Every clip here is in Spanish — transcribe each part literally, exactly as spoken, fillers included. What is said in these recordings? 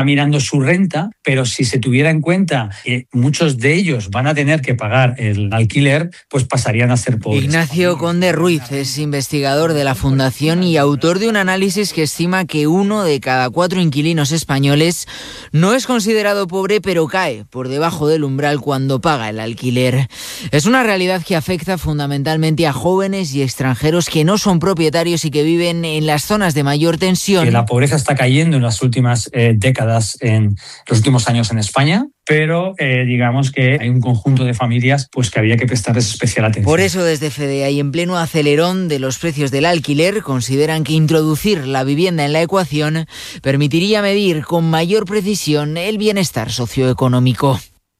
mirando su renta, pero si se tuviera en cuenta que muchos de ellos van a tener que pagar el alquiler, pues pasarían a ser pobres. Ignacio Conde Ruiz es investigador de la Fundación y autor de un análisis que estima que uno de cada cuatro inquilinos españoles no es considerado pobre, pero cae por debajo del umbral cuando paga el alquiler. Es una realidad que afecta fundamentalmente a jóvenes y extranjeros que no son propietarios y que viven en las zonas de mayor tensión. Que la pobreza está cayendo en las últimas eh, décadas, en los últimos años en España, pero eh, digamos que hay un conjunto de familias pues que había que prestarles especial atención. Por eso desde Fedea y en pleno acelerón de los precios del alquiler consideran que introducir la vivienda en la ecuación permitiría medir con mayor precisión el bienestar socioeconómico.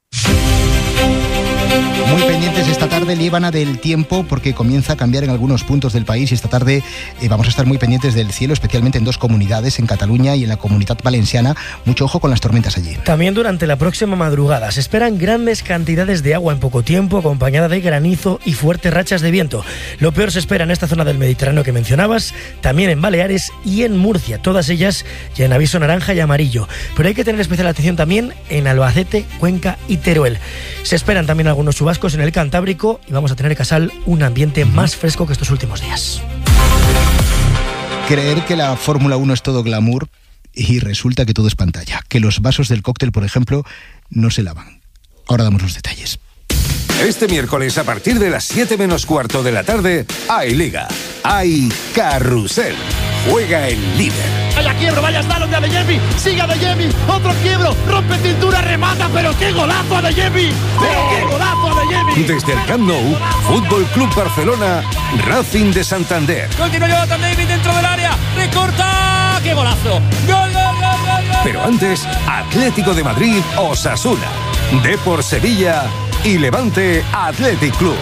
Muy pendientes esta tarde, Líbana, del tiempo, porque comienza a cambiar en algunos puntos del país y esta tarde eh, vamos a estar muy pendientes del cielo, especialmente en dos comunidades, en Cataluña y en la Comunidad Valenciana. Mucho ojo con las tormentas allí. También durante la próxima madrugada se esperan grandes cantidades de agua en poco tiempo, acompañada de granizo y fuertes rachas de viento. Lo peor se espera en esta zona del Mediterráneo que mencionabas, también en Baleares y en Murcia, todas ellas ya en aviso naranja y amarillo. Pero hay que tener especial atención también en Albacete, Cuenca y Teruel. Se esperan también algunos chubascos en el Cantábrico y vamos a tener, Casal, un ambiente más fresco que estos últimos días. Creer que la Fórmula uno es todo glamour y resulta que todo es pantalla. Que los vasos del cóctel, por ejemplo, no se lavan. Ahora damos los detalles. Este miércoles, a partir de las siete menos cuarto de la tarde, hay Liga, hay Carrusel. Juega el líder. Vaya quiebro, vaya slalom de Adeyemi, sigue Adeyemi, otro quiebro, rompe cintura, remata, pero qué golazo Adeyemi, pero qué golazo Adeyemi. Desde el Camp Nou, Fútbol Club Barcelona, Racing de Santander. Continúa Jonathan David dentro del área, recorta, qué golazo, gol, gol, gol, gol, gol. Pero antes, Atlético de Madrid, Osasuna, Depor Sevilla y Levante Athletic Club.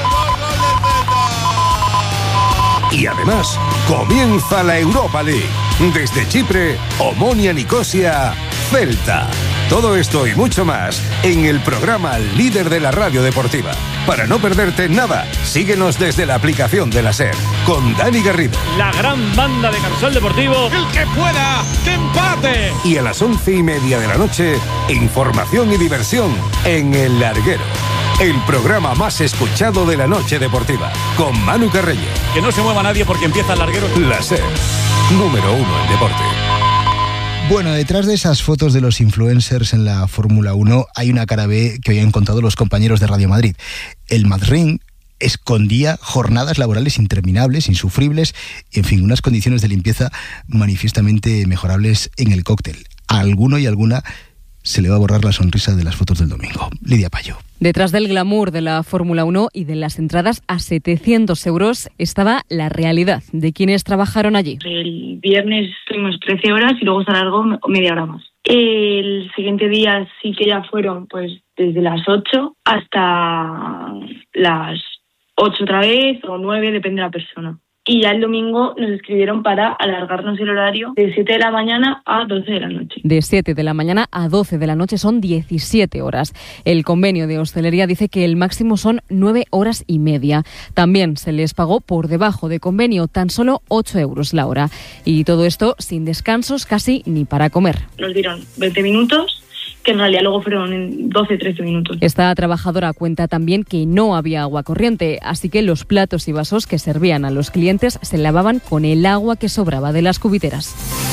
Y además, comienza la Europa League. Desde Chipre, Omonia Nicosia, Celta. Todo esto y mucho más en el programa líder de la radio deportiva. Para no perderte nada, síguenos desde la aplicación de la SER, con Dani Garrido. La gran banda de Carrusel Deportivo. El que pueda, que empate. Y a las once y media de la noche, información y diversión en El Larguero. El programa más escuchado de la noche deportiva, con Manu Carreño. Que no se mueva nadie porque empieza el Larguero. La SER, número uno en deporte. Bueno, detrás de esas fotos de los influencers en la Fórmula uno hay una cara B que hoy han contado los compañeros de Radio Madrid. El Madrid escondía jornadas laborales interminables, insufribles, y en fin, unas condiciones de limpieza manifiestamente mejorables en el cóctel. A alguno y alguna se le va a borrar la sonrisa de las fotos del domingo. Lidia Payo. Detrás del glamour de la Fórmula uno y de las entradas a setecientos euros estaba la realidad de quienes trabajaron allí. El viernes estuvimos trece horas y luego se alargó media hora más. El siguiente día sí que ya fueron pues desde las ocho hasta las ocho otra vez o nueve, depende de la persona. Y ya el domingo nos escribieron para alargarnos el horario de siete de la mañana a doce de la noche. De siete de la mañana a doce de la noche son diecisiete horas. El convenio de hostelería dice que el máximo son nueve horas y media. También se les pagó por debajo de convenio, tan solo ocho euros la hora. Y todo esto sin descansos casi ni para comer. Nos dieron veinte minutos, que en realidad luego fueron en doce trece minutos. Esta trabajadora cuenta también que no había agua corriente, así que los platos y vasos que servían a los clientes se lavaban con el agua que sobraba de las cubiteras.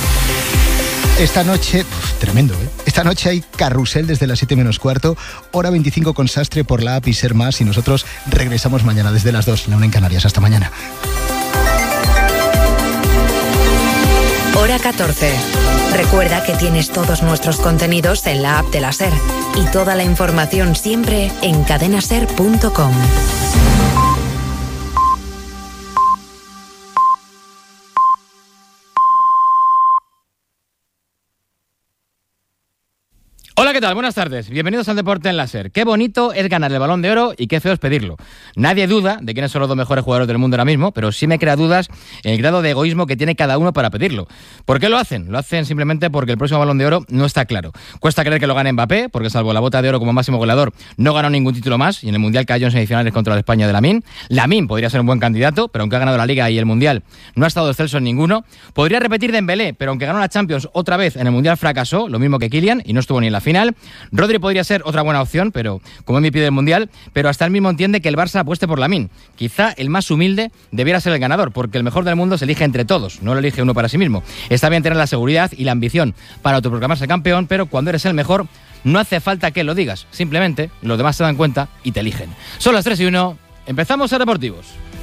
Esta noche, uf, tremendo, ¿eh? Esta noche hay Carrusel desde las siete menos cuarto, hora veinticinco con Sastre por la app y Ser Más, y nosotros regresamos mañana desde las dos, la una en Canarias. Hasta mañana. Hora catorce. Recuerda que tienes todos nuestros contenidos en la app de la SER y toda la información siempre en cadenaser punto com. Hola, ¿qué tal? Buenas tardes. Bienvenidos al Deporte en Láser. Qué bonito es ganar el Balón de Oro y qué feo es pedirlo. Nadie duda de quiénes son los dos mejores jugadores del mundo ahora mismo, pero sí me crea dudas en el grado de egoísmo que tiene cada uno para pedirlo. ¿Por qué lo hacen? Lo hacen simplemente porque el próximo Balón de Oro no está claro. Cuesta creer que lo gane Mbappé, porque salvo la bota de oro como máximo goleador, no ganó ningún título más, y en el Mundial cayó en semifinales contra la España de Lamine. Lamine podría ser un buen candidato, pero aunque ha ganado la Liga y el Mundial, no ha estado excelso en ninguno. Podría repetir Dembélé, pero aunque ganó la Champions otra vez, en el Mundial fracasó, lo mismo que Kylian, y no estuvo ni en la final. Rodri podría ser otra buena opción, pero como M V P del Mundial, pero hasta él mismo entiende que el Barça apueste por Lamine. Quizá el más humilde debiera ser el ganador, porque el mejor del mundo se elige entre todos, no lo elige uno para sí mismo. Está bien tener la seguridad y la ambición para autoproclamarse campeón, pero cuando eres el mejor, no hace falta que lo digas. Simplemente los demás se dan cuenta y te eligen. Son las tres y uno, empezamos a Deportivos.